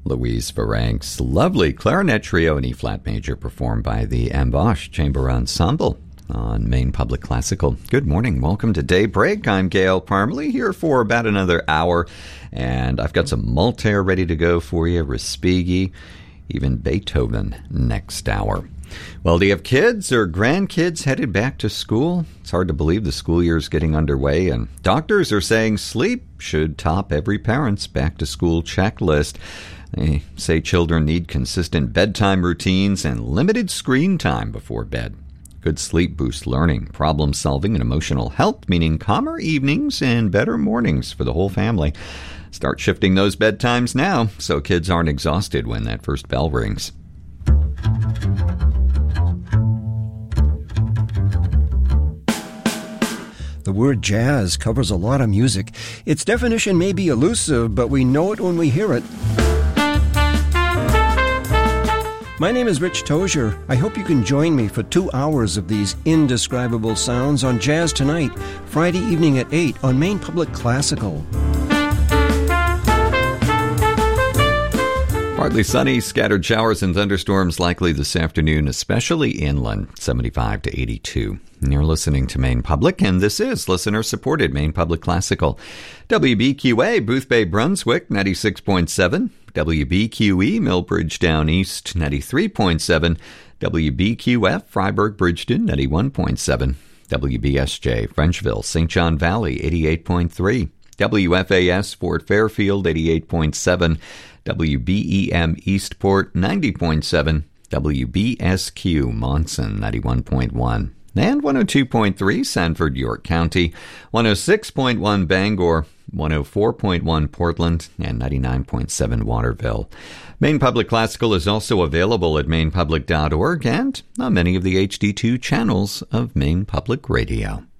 Louise Varenk's lovely clarinet trio in E-flat major performed by the Ambosh Chamber Ensemble on Maine Public Classical. Good morning. Welcome to Daybreak. I'm Gail Parmalee here for about another hour, and I've got some Multair ready to go for you, Respighi, even Beethoven next hour. Well, do you have kids or grandkids headed back to school? It's hard to believe the school year is getting underway, and doctors are saying sleep should top every parent's back-to-school checklist. They say children need consistent bedtime routines and limited screen time before bed. Good sleep boosts learning, problem-solving, and emotional health, meaning calmer evenings and better mornings for the whole family. Start shifting those bedtimes now so kids aren't exhausted when that first bell rings. The word jazz covers a lot of music. Its definition may be elusive, but we know it when we hear it. My name is Rich Tozier. I hope you can join me for 2 hours of these indescribable sounds on Jazz Tonight, Friday evening at 8 on Maine Public Classical. Partly sunny, scattered showers and thunderstorms likely this afternoon, especially inland, 75 to 82. You're listening to Maine Public, and this is listener-supported Maine Public Classical. WBQA, Booth Bay, Brunswick, 96.7. WBQE, Millbridge Down East, 93.7. WBQF, Freiburg, Bridgeton, 91.7. WBSJ, Frenchville, St. John Valley, 88.3. WFAS, Fort Fairfield, 88.7. WBEM, Eastport, 90.7. WBSQ, Monson, 91.1. And 102.3, Sanford, York County, 106.1, Bangor, 104.1, Portland, and 99.7, Waterville. Maine Public Classical is also available at mainepublic.org and on many of the HD2 channels of Maine Public Radio.